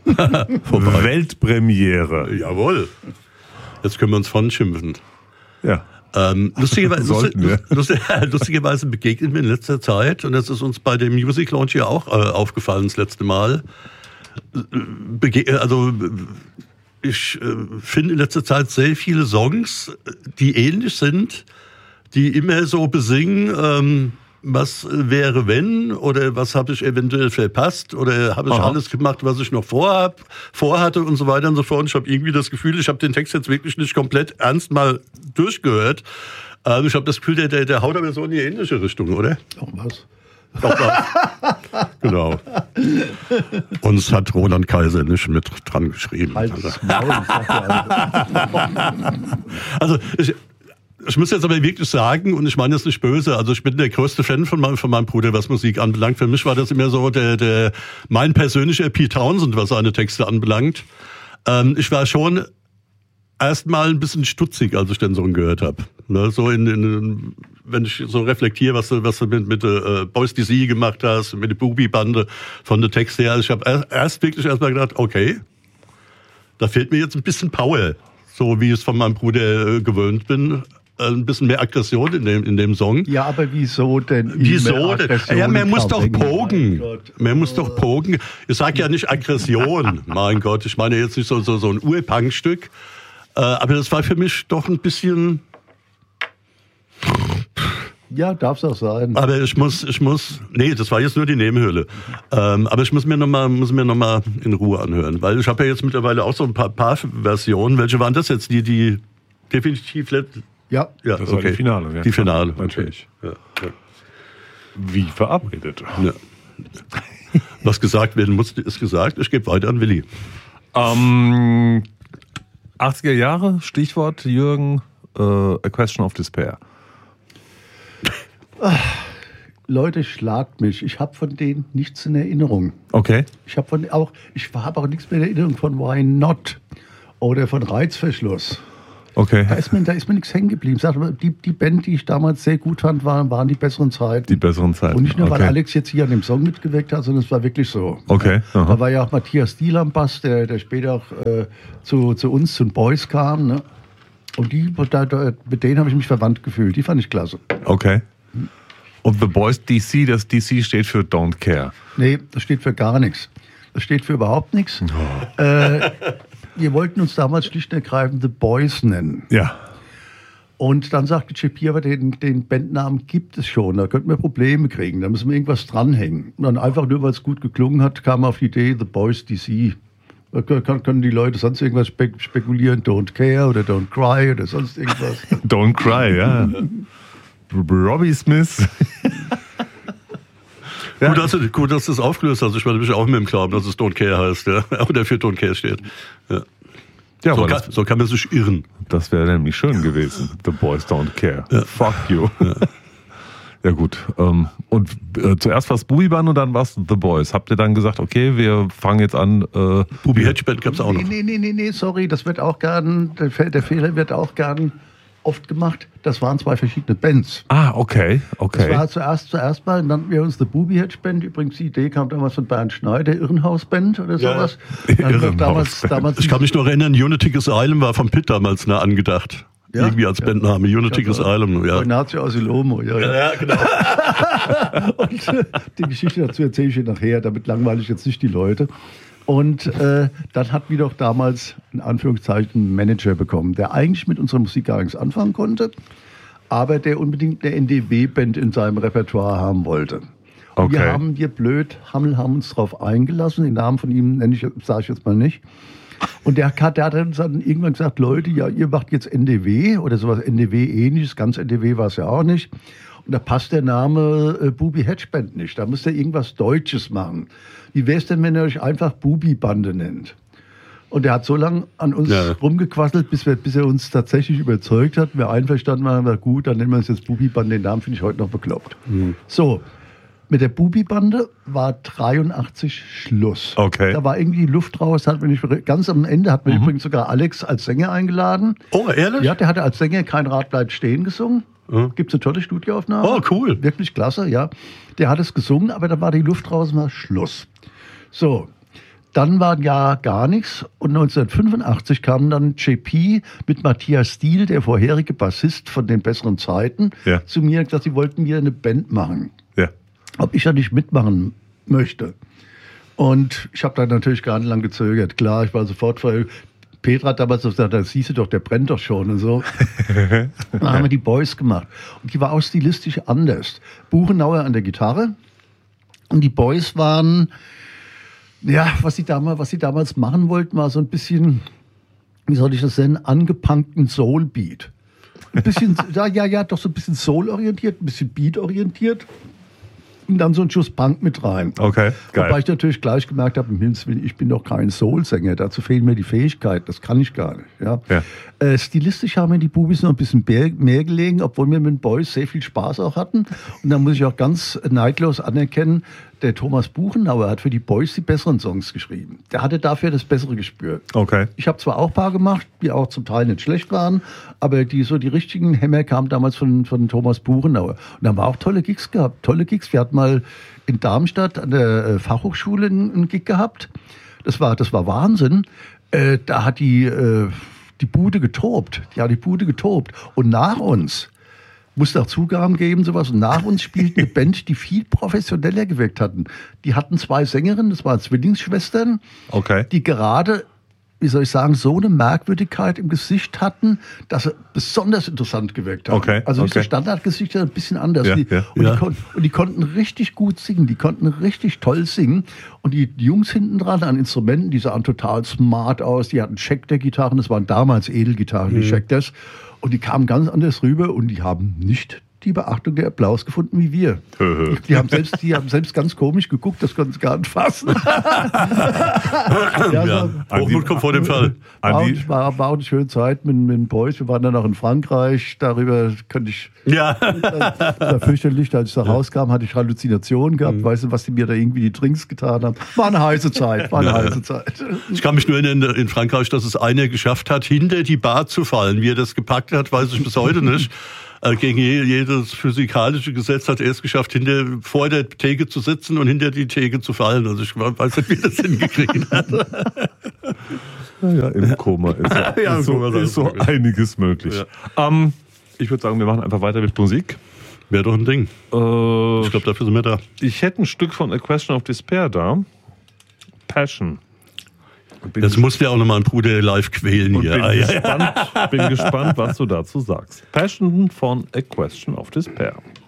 Weltpremiere. Jawohl. Jetzt können wir uns von schimpfen. Ja. Lustigerweise begegnet mir in letzter Zeit, und das ist uns bei dem Music Launch ja auch aufgefallen das letzte Mal, ich finde in letzter Zeit sehr viele Songs, die ähnlich sind, die immer so besingen, was wäre wenn, oder was habe ich eventuell verpasst, oder habe ich alles gemacht, was ich noch vorhatte und so weiter und so fort. Und ich habe irgendwie das Gefühl, ich habe den Text jetzt wirklich nicht komplett ernst mal durchgehört. Ich habe das Gefühl, der haut aber so in die ähnliche Richtung, oder? Auch was. Genau. Uns hat Roland Kaiser nicht mit dran geschrieben. Also ich muss jetzt aber wirklich sagen, und ich meine das nicht böse, also ich bin der größte Fan von meinem Bruder, was Musik anbelangt. Für mich war das immer so mein persönlicher Pete Townsend, was seine Texte anbelangt. Ich war schon erstmal ein bisschen stutzig, als ich den Song gehört habe. Ne, so wenn ich so reflektiere, was du mit Boys DC gemacht hast, mit der Bubi-Bande von der Text her. Also ich habe erstmal gedacht, okay, da fehlt mir jetzt ein bisschen Power, so wie ich es von meinem Bruder gewöhnt bin. Ein bisschen mehr Aggression in dem Song. Ja, aber wieso denn? Wieso denn? Ja, man muss doch pogen. Man muss doch pogen. Ich sage ja nicht Aggression, mein Gott. Ich meine jetzt nicht so ein Ur-Punk-Stück. Aber das war für mich doch ein bisschen... Ja, darf es auch sein. Aber ich muss, nee, das war jetzt nur die Nebenhöhle. Aber ich muss mir noch mal in Ruhe anhören, weil ich habe ja jetzt mittlerweile auch so ein paar Versionen. Welche waren das jetzt? Die definitiv Ja, das war die Finale. Ja, die Finale, natürlich. Ja. Wie verabredet. Ja. Was gesagt werden musste, ist gesagt. Ich gebe weiter an Willi. 80er Jahre, Stichwort Jürgen, A Question of Despair. Leute, schlagt mich. Ich habe von denen nichts in Erinnerung. Okay. Ich habe auch nichts mehr in Erinnerung von Why Not oder von Reißverschluss. Okay. Da ist mir nichts hängen geblieben. Sag mal, die Band, die ich damals sehr gut fand, waren die besseren Zeiten. Die besseren Zeiten. Und nicht nur, weil Alex jetzt hier an dem Song mitgewirkt hat, sondern es war wirklich so. Okay. Aha. Da war ja auch Matthias Diehl am Bass, der später auch zu uns, zu den Boys kam. Ne? Und mit denen habe ich mich verwandt gefühlt. Die fand ich klasse. Okay. Und The Boys DC, das DC steht für Don't Care. Nee, das steht für gar nichts. Das steht für überhaupt nichts. Oh. Wir wollten uns damals schlicht und ergreifend The Boys nennen. Ja. Und dann sagte JP, aber den Bandnamen gibt es schon, da könnten wir Probleme kriegen, da müssen wir irgendwas dranhängen. Und dann einfach nur, weil es gut geklungen hat, kam auf die Idee The Boys DC. Da können die Leute sonst irgendwas spekulieren, Don't Care oder Don't Cry oder sonst irgendwas. Don't Cry, ja. Robbie Smith. Ja. Gut, dass du es aufgelöst hast. Ich war nämlich auch mit dem Glauben, dass es Don't Care heißt, ja. Oder für Don't Care steht. Ja. Ja, so kann man sich irren. Das wäre nämlich schön gewesen. The Boys Don't Care. Ja. Fuck you. Ja, ja gut. Und zuerst war es Bubi-Band und dann war es The Boys. Habt ihr dann gesagt, okay, wir fangen jetzt an... Bubi Hedgeband gab es auch noch. Nee, sorry, das wird auch gern... Der Fehler wird auch gern oft gemacht. Das waren zwei verschiedene Bands. Ah, okay. Das war zuerst mal, nannten wir uns The Booby Hedge Band. Übrigens, die Idee kam damals von Bernd Schneider, Irrenhaus-Band oder sowas. Ja. Damals, ich kann mich noch erinnern, Unity Asylum war von Pitt damals angedacht. Ja? Irgendwie als Bandname. Unity Asylum, ja. Ignacio Asilomo, ja, genau. Und die Geschichte dazu erzähle ich dir nachher, damit langweile ich jetzt nicht die Leute. Und dann hatten wir doch damals, in Anführungszeichen, einen Manager bekommen, der eigentlich mit unserer Musik gar nichts anfangen konnte, aber der unbedingt eine NDW-Band in seinem Repertoire haben wollte. Und wir haben uns darauf eingelassen, den Namen von ihm sage ich jetzt mal nicht. Und der hat dann irgendwann gesagt, Leute, ja, ihr macht jetzt NDW oder sowas, NDW-ähnliches, ganz NDW war es ja auch nicht. Und da passt der Name Bubi Hedge Band nicht. Da müsst ihr irgendwas Deutsches machen. Wie wäre es denn, wenn ihr euch einfach Bubi-Bande nennt? Und der hat so lange an uns rumgequasselt, bis er uns tatsächlich überzeugt hat. Wir einverstanden waren, war gut, dann nennen wir uns jetzt Bubi-Bande. Den Namen finde ich heute noch bekloppt. Mhm. So, mit der Bubi-Bande war 83 Schluss. Okay. Da war irgendwie Luft raus. Ganz am Ende hat man übrigens sogar Alex als Sänger eingeladen. Oh, ehrlich? Ja, der hatte als Sänger Kein Rad bleibt stehen gesungen. Gibt es eine tolle Studioaufnahme. Oh, cool. Wirklich klasse, ja. Der hat es gesungen, aber da war die Luft raus und war Schluss. So, Dann war ja gar nichts und 1985 kam dann JP mit Matthias Stiel, der vorherige Bassist von den besseren Zeiten, zu mir und gesagt, sie wollten mir eine Band machen. Ja. Ob ich da nicht mitmachen möchte. Und ich habe da natürlich gar nicht lang gezögert. Klar, ich war sofort Petra hat damals gesagt, das siehst du doch, der brennt doch schon und so. Dann haben wir die Boys gemacht. Und die war auch stilistisch anders. Buchenauer an der Gitarre und die Boys waren... Ja, was sie damals machen wollten, war so ein bisschen, wie soll ich das nennen, angepunkten Soul-Beat. Ein bisschen, doch so ein bisschen Soul-orientiert, ein bisschen Beat-orientiert. Und dann so ein Schuss Punk mit rein. Okay, geil. Wobei ich natürlich gleich gemerkt habe, im Himmelswillen, ich bin doch kein Soul-Sänger, dazu fehlen mir die Fähigkeiten, das kann ich gar nicht. Ja. Stilistisch haben mir die Bubis noch ein bisschen mehr gelegen, obwohl wir mit den Boys sehr viel Spaß auch hatten. Und da muss ich auch ganz neidlos anerkennen, der Thomas Buchenauer hat für die Boys die besseren Songs geschrieben. Der hatte dafür das bessere Gespür. Okay. Ich habe zwar auch ein paar gemacht, die auch zum Teil nicht schlecht waren, aber die richtigen Hämmer kamen damals von Thomas Buchenauer. Und da haben wir auch tolle Gigs gehabt, Wir hatten mal in Darmstadt an der Fachhochschule einen Gig gehabt. Das war Wahnsinn. Da hat die Bude getobt. Und nach uns musste auch Zugaben geben, sowas. Und nach uns spielte eine Band, die viel professioneller gewirkt hatten. Die hatten 2 Sängerinnen, das waren Zwillingsschwestern, die gerade, wie soll ich sagen, so eine Merkwürdigkeit im Gesicht hatten, dass sie besonders interessant gewirkt haben. Okay. Also diese Standardgesichter ein bisschen anders. Die konnten richtig gut singen, die konnten richtig toll singen. Und die Jungs hinten dran an Instrumenten, die sahen total smart aus, die hatten Schecter-Gitarren, das waren damals Edelgitarren, die Schekters. Und die kamen ganz anders rüber und die haben nicht die Beachtung, der Applaus gefunden wie wir. Die haben selbst ganz komisch geguckt, das konnten sie gar nicht fassen. Hochmut kommt vor dem Fall. War auch eine schöne Zeit mit den Boys. Wir waren dann auch in Frankreich. Darüber könnte ich... Ja. Das war fürchterlich. Als ich da rauskam, hatte ich Halluzinationen gehabt. Weißt du, was die mir da irgendwie die Drinks getan haben? War eine heiße Zeit. Ich kann mich nur erinnern, in Frankreich, dass es einer geschafft hat, hinter die Bar zu fallen. Wie er das gepackt hat, weiß ich bis heute nicht. Gegen jedes physikalische Gesetz hat er es geschafft, vor der Theke zu sitzen und hinter die Theke zu fallen. Also ich weiß nicht, wie das hingekriegt hat. Ja, im Koma ist so einiges möglich. Ja. Ich würde sagen, wir machen einfach weiter mit Musik. Wäre doch ein Ding. Ich glaube, dafür sind wir da. Ich hätte ein Stück von A Question of Despair da. Passion. Das muss ja auch nochmal ein Bruder live quälen hier. Bin gespannt, was du dazu sagst. Passion von A Question of Despair.